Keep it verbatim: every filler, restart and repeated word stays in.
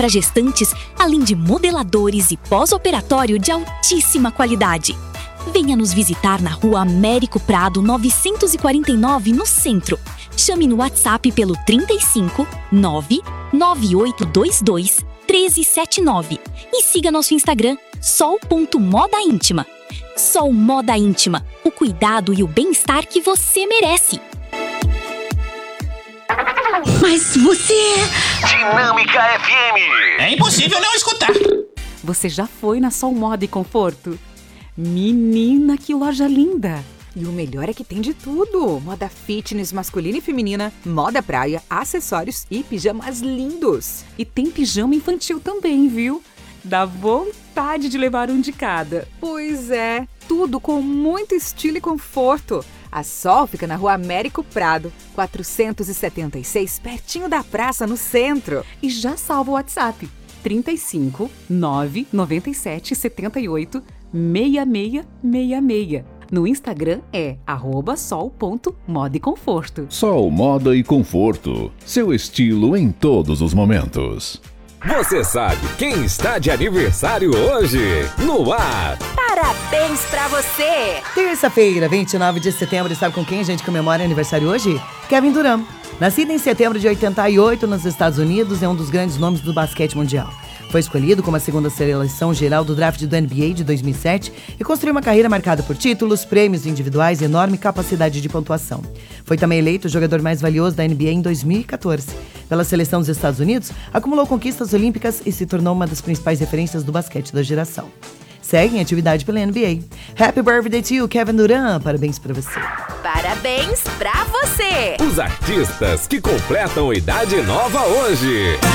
para gestantes, além de modeladores e pós-operatório de altíssima qualidade. Venha nos visitar na Rua Américo Prado novecentos e quarenta e nove, no centro. Chame no WhatsApp pelo trinta e cinco, nove nove oito dois dois, um três sete nove e siga nosso Instagram, sol ponto moda íntima. Sol Moda Íntima, o cuidado e o bem-estar que você merece. Mas você é... Dinâmica F M. É impossível não escutar. Você já foi na Sol Moda e Conforto? Menina, que loja linda! E o melhor é que tem de tudo. Moda fitness masculina e feminina, moda praia, acessórios e pijamas lindos. E tem pijama infantil também, viu? Dá vontade de levar um de cada. Pois é, tudo com muito estilo e conforto. A Sol fica na Rua Américo Prado, quatrocentos e setenta e seis, pertinho da praça, no centro. E já salva o WhatsApp, trinta e cinco, nove nove sete, sete oito, seis seis seis seis. No Instagram é arroba sol ponto moda e conforto. Sol Moda e Conforto. Seu estilo em todos os momentos. Você sabe quem está de aniversário hoje? No ar! Parabéns pra você! Terça-feira, vinte e nove de setembro, sabe com quem a gente comemora aniversário hoje? Kevin Durant. Nascido em setembro de oitenta e oito nos Estados Unidos, é um dos grandes nomes do basquete mundial. Foi escolhido como a segunda seleção geral do draft do N B A de dois mil e sete e construiu uma carreira marcada por títulos, prêmios individuais e enorme capacidade de pontuação. Foi também eleito o jogador mais valioso da N B A em dois mil e catorze. Pela seleção dos Estados Unidos, acumulou conquistas olímpicas e se tornou uma das principais referências do basquete da geração. Segue em atividade pela N B A. Happy birthday to you, Kevin Durant. Parabéns pra você. Parabéns pra você! Os artistas que completam idade nova hoje.